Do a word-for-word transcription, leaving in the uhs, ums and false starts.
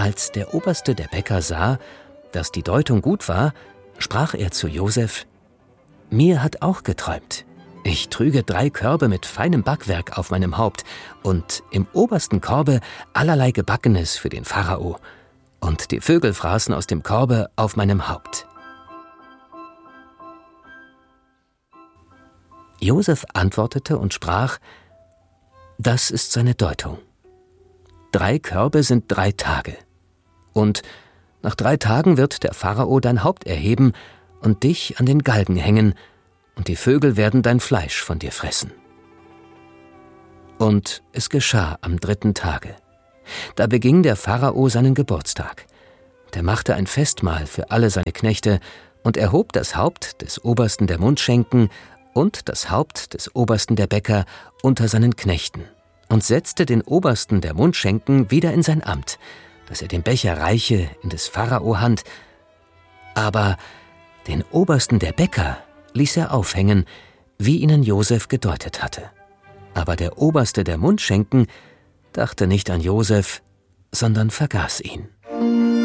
Als der Oberste der Bäcker sah, dass die Deutung gut war, sprach er zu Josef: »Mir hat auch geträumt. Ich trüge drei Körbe mit feinem Backwerk auf meinem Haupt und im obersten Korbe allerlei Gebackenes für den Pharao. Und die Vögel fraßen aus dem Korbe auf meinem Haupt.« Josef antwortete und sprach: »Das ist seine Deutung. Drei Körbe sind drei Tage. Und nach drei Tagen wird der Pharao dein Haupt erheben und dich an den Galgen hängen, und die Vögel werden dein Fleisch von dir fressen.« Und es geschah am dritten Tage. Da beging der Pharao seinen Geburtstag. Der machte ein Festmahl für alle seine Knechte und erhob das Haupt des Obersten der Mundschenken und das Haupt des Obersten der Bäcker unter seinen Knechten und setzte den Obersten der Mundschenken wieder in sein Amt, dass er den Becher reiche in des Pharao Hand. Aber den Obersten der Bäcker ließ er aufhängen, wie ihnen Josef gedeutet hatte. Aber der Oberste der Mundschenken dachte nicht an Josef, sondern vergaß ihn.